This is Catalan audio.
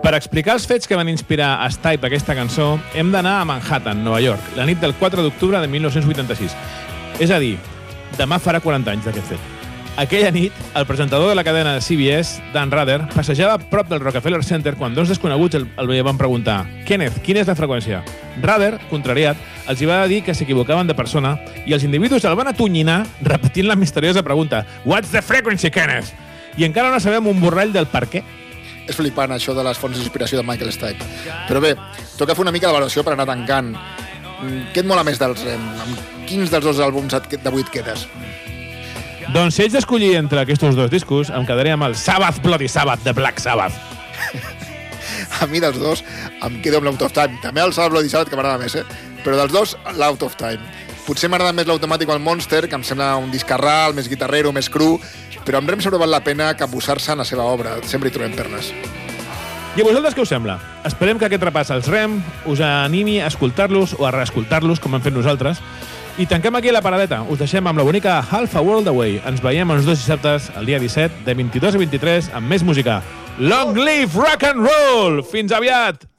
Per explicar els fets que van inspirar a Stipe aquesta cançó, hem d'anar a Manhattan, Nova York, la nit del 4 d'octubre de 1986. És a dir, demà farà 40 anys d'aquest fet. Aquella nit, el presentador de la cadena de CBS, Dan Rather, passejava a prop del Rockefeller Center quan dos desconeguts el van preguntar «Kenneth, quina és la freqüència?» Rather, contrariat, els hi va dir que s'equivocaven de persona i els individus el van atonyinar repetint la misteriosa pregunta «What's the frequency, Kenneth?» I encara no sabem un borrall del per què. És flipant, això de les fonts d'inspiració de Michael Stipe. Però bé, toca fer una mica de valoració per anar tancant. Què et mola més dels REM? Amb quins dels dos àlbums d'avui et quedes? Doncs si haig d'escollir entre aquests dos discos, em quedaria amb el Sabbath Bloody Sabbath de Black Sabbath. A mi dels dos em quedo amb l'Out of Time. També el Sabbath Bloody Sabbath, que m'agrada més, Però dels dos, l'Out of Time. Potser m'agrada més l'Automàtic o el Monster, que em sembla un disc carral, més guitarrero, més cru, però amb REM sempre val la pena capbussar-se en la seva obra. Sempre hi trobem perles. I a vosaltres què us sembla? Esperem que aquest repàs als REM us animi a escoltar-los o a reescoltar-los, com hem fet nosaltres. I tanquem aquí la paradeta. Us deixem amb la bonica Half a World Away. Ens veiem els dos dissabtes, el dia 17, de 22 a 23, amb més música. Long live rock and roll! Fins aviat!